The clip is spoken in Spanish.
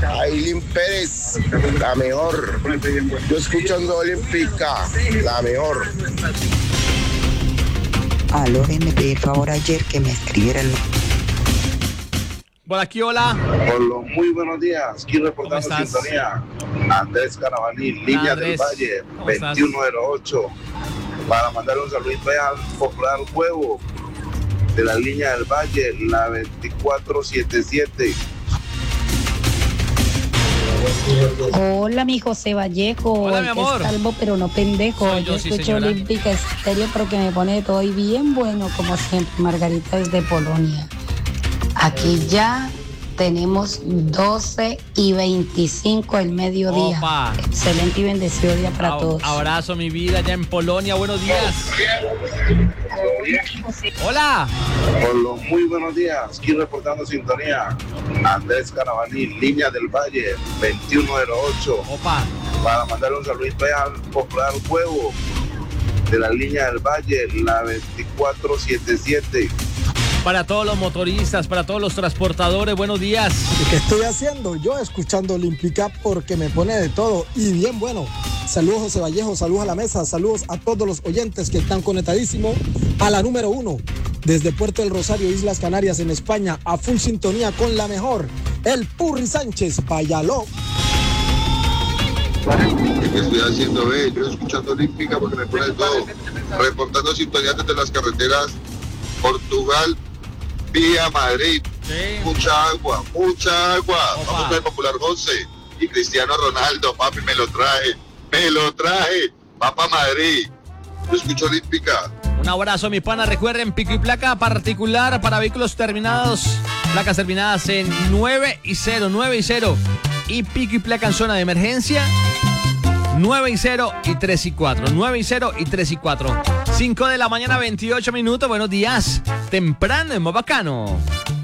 Ailín Pérez, la mejor. Yo escuchando Olímpica, la mejor. A Loren le pedí el favor ayer que me escribiera el... Por aquí, hola. Hola, muy buenos días. Aquí reportando ¿Cómo estás? sintonía. Andrés Carabalí, línea Andrés, del Valle, ¿cómo estás? 2108. Para mandarle un saludito al popular huevo de la línea del Valle, la 2477. Hola, mi José Vallejo. Hola, el mi que amor. es calvo, pero no pendejo. Soy yo, Yo sí, escucho señora. Olímpica Estéreo porque me pone todo y bien bueno, como siempre. Margarita desde Polonia. Aquí ya tenemos 12:25 el mediodía. Opa. Excelente y bendecido día para todos. Abrazo, mi vida, allá en Polonia. Buenos días. Hola. Hola, muy buenos días. Aquí reportando sintonía. Andrés Carabalí, línea del Valle, 2108. Opa. Para mandarle un saludito al popular huevo de la línea del Valle, la 2477. Para todos los motoristas, para todos los transportadores, buenos días. ¿Y qué estoy haciendo? Yo escuchando Olímpica porque me pone de todo y bien bueno. Saludos José Vallejo, saludos a la mesa, saludos a todos los oyentes que están conectadísimos a la número 1 desde Puerto del Rosario, Islas Canarias en España, a full sintonía con la mejor, el Purri Sánchez, Payaló. ¿Qué estoy haciendo, Yo escuchando Olímpica porque me pone de todo. Reportando sintonía desde las carreteras Portugal, vía Madrid. Sí. Mucha agua. Opa. Vamos a ver popular José y Cristiano Ronaldo, papi, me lo traje. Papa Madrid. Yo escucho Olímpica. Un abrazo, mi pana. Recuerden, pico y placa particular para vehículos terminados. Placas terminadas en 9 y 0. Y pico y placa en zona de emergencia. 9 y 0 y 3 y 4. 9 y 0 y 3 y 4. 5 de la mañana, 28 minutos. Buenos días. Temprano en Más Bacano.